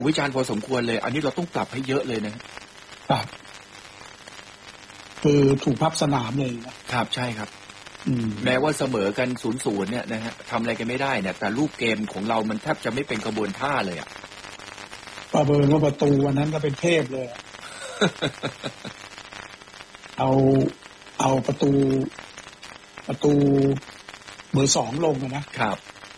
วิจารณ์พอสมควรเลยอันนี้เราต้องปรับให้เยอะเลยนะครับคือถูกพับสนามเลยนะครับใช่ครับแม้ว่าเสมอกัน0-0เนี่ยนะฮะทำอะไรกันไม่ได้เนี่ยแต่รูปเกมของเรามันแทบจะไม่เป็นกระบวนท่าเลยอ่ะประเมินว่าประตูวันนั้นก็เป็นเทพเลย เอาประตูเบอร์2ลงนะครับ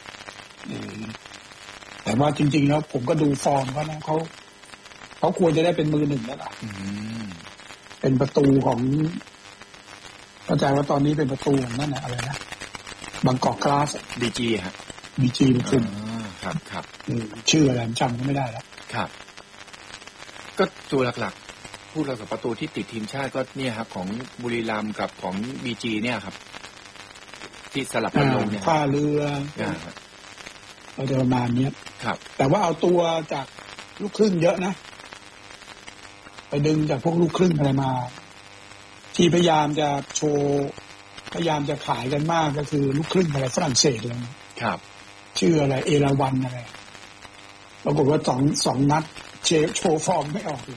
แต่ว่าจริงๆแล้วผมก็ดูฟอร์มเขานะเขาควรจะได้เป็นมือ1แล้วล่ะเป็นประตูของเข้าใจว่าตอนนี้เป็นประตูของนั่นอะไรนะบางกอกกลาสบีจีฮะบีจีเป็นคุมครับชื่ออะไรจำก็ไม่ได้แล้วครับก็ตัวหลักๆพูดเรากับประตูที่ติดทีมชาติก็เนี่ยครับของบุรีรัมย์กับของบีจีเนี่ยครับที่สลับกันลงเนี่ยท่าเรือเราจะประมาณนี้ครับแต่ว่าเอาตัวจากลูกครึ่งเยอะนะไปดึงจากพวกลูกครึ่งอะไรมาที่พยายามจะโชว์พยายามจะขายกันมากก็คือลูกครึ่งอะไรฝรั่งเศสเลยครับชื่ออะไรเอราวันอะไรปรากฏว่าสองนัดโชว์ฟอร์มไม่ออกเลย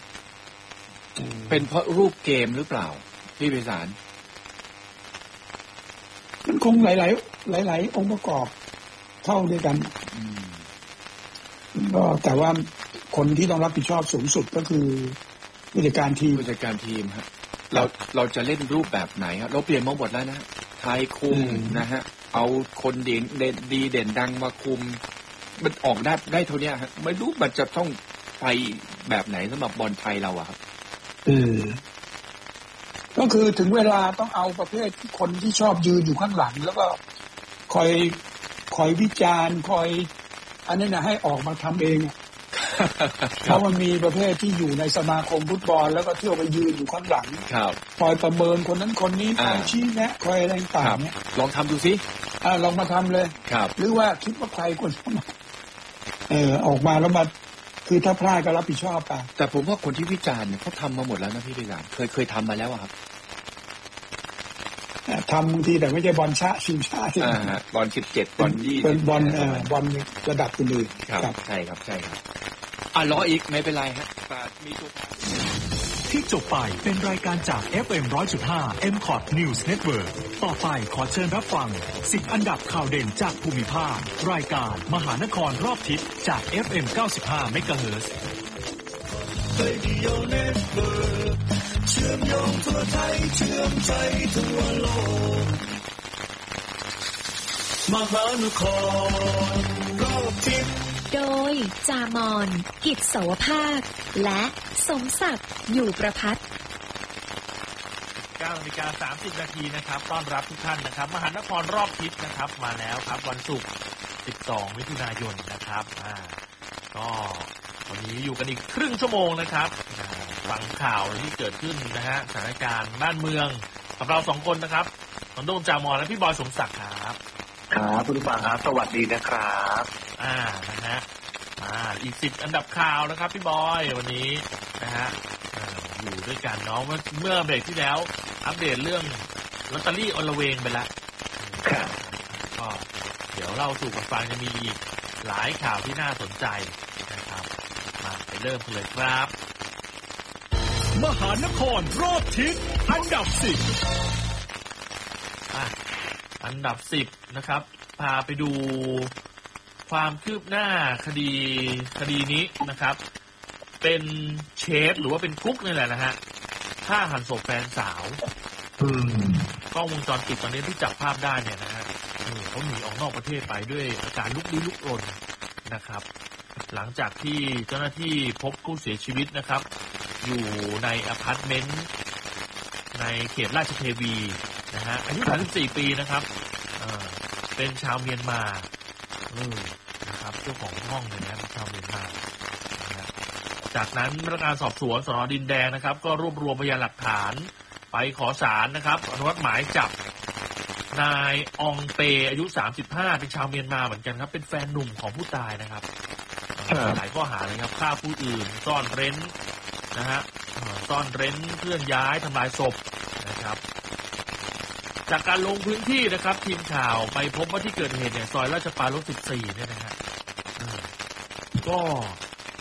เป็นเพราะรูปเกมหรือเปล่าพี่ไพศาลมันคงหลายองค์ประกอบเข้าด้วยกันก็แต่ว่าคนที่ต้องรับผิดชอบสูงสุดก็คือผู้จัดการทีมครับเราจะเล่นรูปแบบไหนครับเราเปลี่ยนมาหมดแล้วนะไทยคุมนะฮะเอาคนดีเด่นดังมาคุมมันออกได้เท่านี้ฮะไม่รู้มันจะต้องไปแบบไหนสำหรับบอลไทยเราอะครับก็คือถึงเวลาต้องเอาประเภทคนที่ชอบยืนอยู่ข้างหลังแล้วก็คอยวิจารณ์คอยอันนี้นะให้ออกมาทำเองเพราะมันมีประเภทที่อยู่ในสมาคมฟุตบอลแล้วก็เที่ยวไปยืนอยู่ข้างหลังคอยประเมินคนนั้นคนนี้คอยชี้แนะคอยอะไรต่างๆเนี่ยลองทำดูสิลองมาทำเลยหรือว่าคิดว่าใครควรจะมาออกมาแล้วมาคือถ้าพลาดก็รับผิดชอบไปแต่ผมว่าคนที่วิจารณ์เนี่ยเขาทำมาหมดแล้วนะพี่ไพศาลเคยทำมาแล้วครับทำบางทีแต่ไม่ใช่บอลชาชิงชาบอล17บอล20 เป็นบอลระดับอื่นครับใช่ครับรออีกไม่เป็นไรฮะมีตัวที่จบไปเป็นรายการจาก FM 100.5 MCOT News Network ต่อไปขอเชิญรับฟัง10อันดับข่าวเด่นจากภูมิภาครายการมหานครรอบทิศจาก FM 95 MHz เชื่อมโยงทั่วไทยเชื่อมใจทั่วโลกมหานครรอบทิศโดยจามอนกิจเสาวภาคและสมศักดิ์อยู่ประภัต 9:30 นาทีนะครับต้อนรับทุกท่านนะครับมหานครรอบทิศนะครับมาแล้วครับวันศุกร์12มิถุนายนนะครับก็วันนี้อยู่กันอีกครึ่งชั่วโมงนะครับฟังข่าวที่เกิดขึ้นนะฮะสถานการณ์บ้านเมืองกับเรา2คนนะครับน้องโดมจามอนและพี่บอยสมศักดิ์ครับคุณผู้ฟังครับสวัสดีนะครับนะฮะอีก10อันดับข่าวนะครับพี่บอยวันนี้นะฮะอยู่ด้วยกันเนาะเมื่อเบรกที่แล้วอัปเดตเรื่องลอตเตอรี่อลเวงไปแล้วก็เดี๋ยวเราสู่กันฟังจะมีอีกหลายข่าวที่น่าสนใจนะครับมาไปเริ่มกันเลยครับมหานครรอบทิศอันดับ10อันดับ10นะครับพาไปดูความคืบหน้าคดีนี้นะครับเป็นเชฟหรือว่าเป็นกุ๊กนี่แหละนะฮะฆ่าหันศพแฟนสาวกล้องวงจรปิดตอนนี้ที่จับภาพได้เนี่ยนะฮะเขาหนีออกนอกประเทศไปด้วยอาการลุกลี้ลุกลนนะครับหลังจากที่เจ้าหน้าที่พบผู้เสียชีวิตนะครับอยู่ในอพาร์ตเมนต์ในเขตราชเทวีนะฮะอายุ34ปีนะครับเป็นชาวเมียนมานะครับเจ้าของห้องเนี่ยนะเป็นชาวเมียนมาจากนั้นพนักงานสอบสวนสน.ดินแดงนะครับก็รวบรวมพยานหลักฐานไปขอศาลนะครับอนุมัติหมายจับนายอองเปอายุ35เป็นชาวเมียนมาเหมือนกันครับเป็นแฟนหนุ่มของผู้ตายนะครับหลายข้อหาเลยครับฆ่าผู้อื่นซ่อนเร้นนะฮะซ่อนเร้นเคลื่อนย้ายทำลายศพนะครับจากการลงพื้นที่นะครับทีมข่าวไปพบว่าที่เกิดเหตุเนี่ยซอยราชปรารภ14เนี่ยนะฮะก็